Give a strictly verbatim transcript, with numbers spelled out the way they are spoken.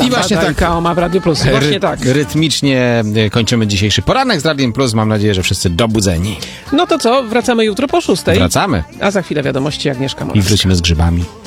I właśnie tak. K O M A w Radio Plus. Właśnie Ry- tak. Rytmicznie kończymy dzisiejszy poranek z Radiem Plus. Mam nadzieję, że wszyscy dobudzeni. No to co? Wracamy jutro po szóstej. Wracamy A za chwilę wiadomości Agnieszka i Morawska. wrócimy z grzybami.